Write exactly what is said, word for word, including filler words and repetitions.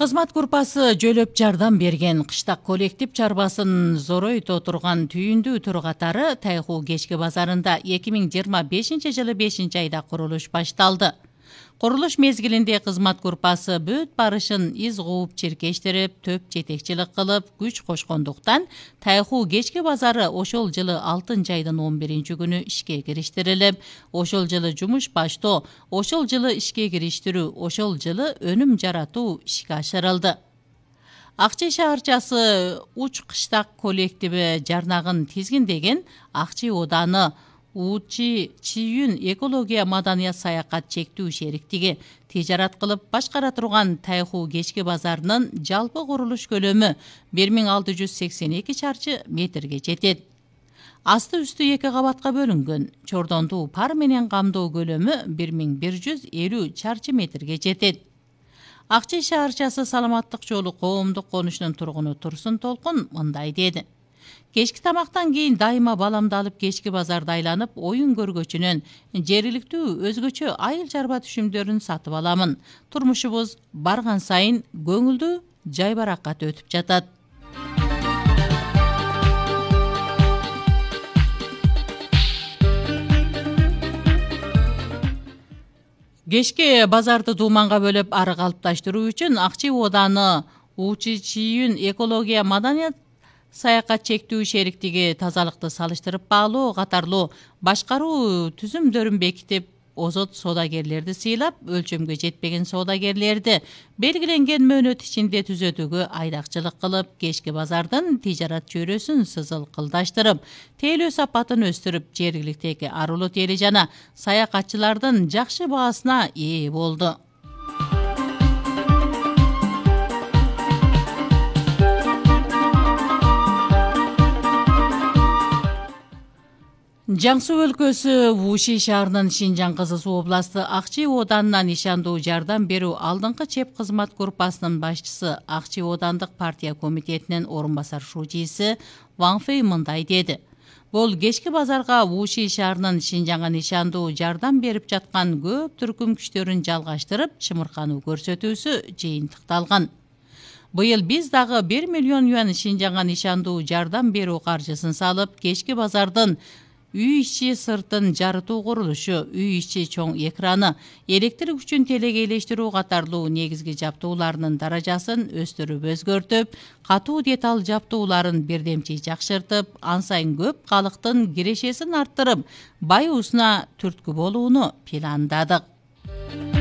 Кызмат группасы жөлөп жардам берген кыштак коллектив чарбасын зоройто турган түйүндүү тур катары Тайху кечки базарында эки миң жыйырма бешинчи жылы бешинчи айда курулуш башталды. Курулуш мезгилинде кызмат группасы бүт барышын из кууп чиркештирип, төп жетекчилик кылып, күч кошкондуктан Тайху кечки базары ошол жылы алтынчы айдын он биринчи күнү ишке кириштирилип, ошол жылы жумуш баштоо, ошол жылы ишке кириштирүү, ошол жылы өнүм жаратуу ишке ашырылды. Акчы шаарчасы Уч кыштак коллективи жарнагын тизгиндеген Акчы ооданы Учи Чиюн экология маданият саякат чектүү шериктиги тижарат кылып башкара турган Тайху кечки базарынын жалпы курулуш көлөмү бир миң алты жүз сексен эки чарчы метрге жетет. Асты үстү эки кабатка бөлүнгөн. Чордонду пар менен камдоо көлөмү бир миң бир жүз элүү чарчы метрге жетет. Акчы шаарчасы Саламаттык жолу коомдук конушунун тургуну Турсун Толкун мындай деди. Кечки тамактан кийин дайыма баламды алып кечки базарды айланып, оюн көргөчүнөн жергиликтүү өзгөчө айыл чарба түшүмдөрүн сатып аламын. Турмушубуз барган сайын көңүлдүү, жайбаракат өтүп жатат. Кечки базарды дууманга бөлөп ары калыпташтыруу үчүн Акчы ооданы Учи Чиюн экология маданият саякат чектүү шериктиги тазалыкты салыштырып баалоо катарлуу башкаруу түзүмдөрүн бекитип, озот соодагерлерди сыйлап, өлчөмгө жетпеген соодагерлерди белгиленген мөөнөт ичинде түзөтүүгө айдакчылык кылып, кечки базардын тижарат чөйрөсүн сызылкылдаштырып, тейлөө сапатын өстүрүп, жергиликтеги арулуу тели жана саякатчылардын жакшы баасына ээ болду. Жаң Суу өлкөсү Вуши шаарынын Шинжаң Кызыл Суу областы Акчы ооданынан ишандуу жардам берүү алдыңкы чеп кызмат группасынын башчысы, Акчы оодандык партия комитетинин орун басар шужиси Ван Фэй мындай деди. Бул кечки базарга Вуши шаарынын Шинжаңга ишандуу жардам берип жаткан көп түркүм күчтөрүн жалгаштырып, чымыркануу көрсөтүүсү жыйынтыкталган. Быйыл биз дагы бир миллион юан Шинжаңга ишандуу жардам берүү каржысын салып, кечки базардын үй ичи сыртын жарытуу курулушу, үй ичи чоң экраны, электр күчүн телегейлештирүү катарлуу негизги жаптууларынын даражасын өстүрүп өзгөртүп, катуу деталь жаптууларын бирдемчи жакшыртып, ан сайын көп калктын кирешесин арттырып, байуусуна түрткү болууну пландадык.